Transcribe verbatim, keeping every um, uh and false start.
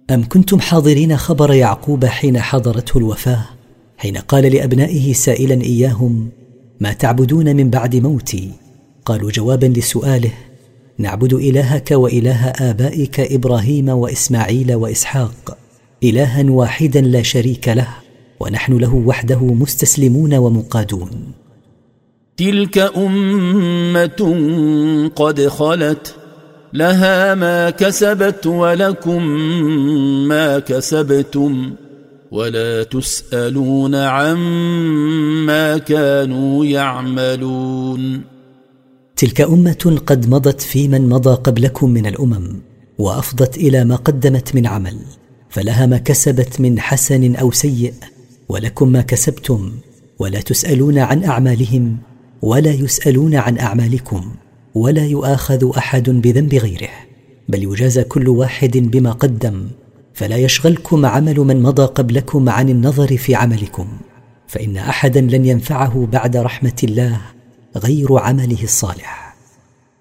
أم كنتم حاضرين خبر يعقوب حين حضرته الوفاة، حين قال لأبنائه سائلا إياهم: ما تعبدون من بعد موتي؟ قالوا جوابا لسؤاله: نعبد إلهك وإله آبائك إبراهيم وإسماعيل وإسحاق، إلها واحدا لا شريك له، ونحن له وحده مستسلمون ومقادون. تلك أمة قد خلت لها ما كسبت ولكم ما كسبتم ولا تسألون عما كانوا يعملون. تلك أمة قد مضت في من مضى قبلكم من الأمم، وأفضت إلى ما قدمت من عمل، فلها ما كسبت من حسن أو سيء، ولكم ما كسبتم، ولا تسألون عن أعمالهم ولا يسألون عن أعمالكم، ولا يؤاخذ أحد بذنب غيره، بل يجازى كل واحد بما قدم. فلا يشغلكم عمل من مضى قبلكم عن النظر في عملكم، فإن أحدا لن ينفعه بعد رحمة الله غير عمله الصالح.